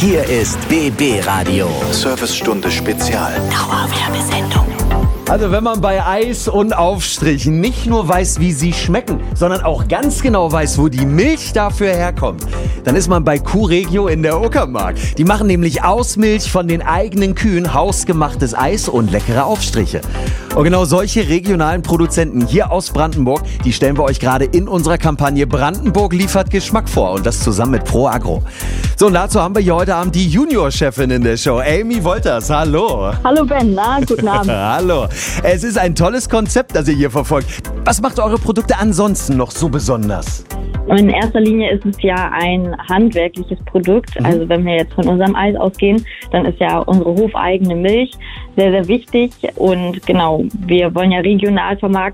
Hier ist BB Radio. Servicestunde Spezial. Dauerwerbesendung. Also wenn man bei Eis und Aufstrichen nicht nur weiß, wie sie schmecken, sondern auch ganz genau weiß, wo die Milch dafür herkommt, dann ist man bei Q-Regio in der Uckermark. Die machen nämlich aus Milch von den eigenen Kühen hausgemachtes Eis und leckere Aufstriche. Und genau solche regionalen Produzenten hier aus Brandenburg, die stellen wir euch gerade in unserer Kampagne Brandenburg liefert Geschmack vor. Und das zusammen mit Pro Agro. So, und dazu haben wir hier heute Abend die Junior-Chefin in der Show, Amy Wolters. Hallo. Hallo Ben, guten Abend. Hallo. Es ist ein tolles Konzept, das ihr hier verfolgt. Was macht eure Produkte ansonsten noch so besonders? In erster Linie ist es ja ein handwerkliches Produkt. Also wenn wir jetzt von unserem Eis ausgehen, dann ist ja unsere hofeigene Milch sehr, sehr wichtig. Und genau, wir wollen ja regional vermarkten.